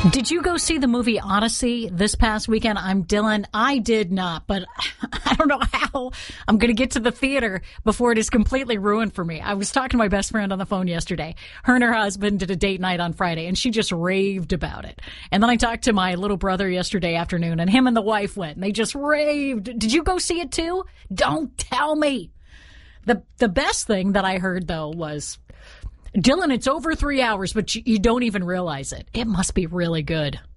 Did you go see the movie Odyssey this past weekend? I'm Dylan. I did not, but I don't know how I'm going to get to the theater before it is completely ruined for me. I was talking to my best friend on the phone yesterday. Her and her husband did a date night on Friday, and she just raved about it. And then I talked to my little brother yesterday afternoon, and him and the wife went, and they just raved. Did you go see it too? Don't tell me. The best thing that I heard, though, was, Dylan, it's over 3 hours, but you don't even realize it. It must be really good.